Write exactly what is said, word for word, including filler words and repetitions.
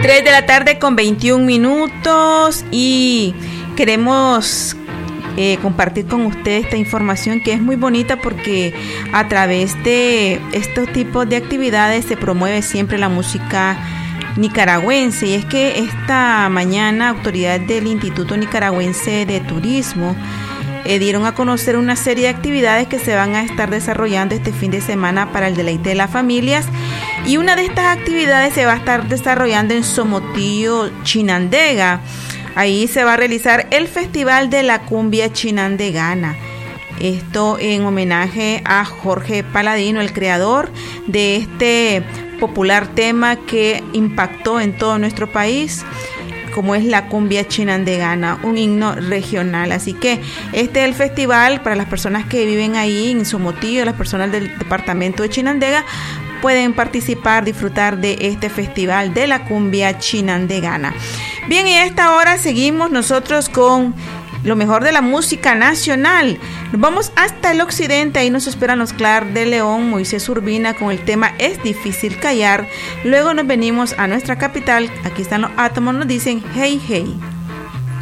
tres de la tarde con veintiún minutos y queremos eh, compartir con ustedes esta información que es muy bonita porque a través de estos tipos de actividades se promueve siempre la música nicaragüense. Y es que esta mañana autoridades del Instituto Nicaragüense de Turismo eh, dieron a conocer una serie de actividades que se van a estar desarrollando este fin de semana para el deleite de las familias. Y una de estas actividades se va a estar desarrollando en Somotillo, Chinandega. Ahí se va a realizar el Festival de la Cumbia Chinandegana. Esto en homenaje a Jorge Paladino, el creador de este popular tema que impactó en todo nuestro país, como es la cumbia chinandegana, un himno regional. Así que este es el festival para las personas que viven ahí en Somotillo, las personas del departamento de Chinandega, pueden participar, disfrutar de este festival de la cumbia chinandegana. Bien, y a esta hora seguimos nosotros con lo mejor de la música nacional. Nos vamos hasta el occidente, ahí nos esperan los Clar de León, Moisés Urbina con el tema Es Difícil Callar. Luego nos venimos a nuestra capital, aquí están los Átomos, nos dicen Hey Hey.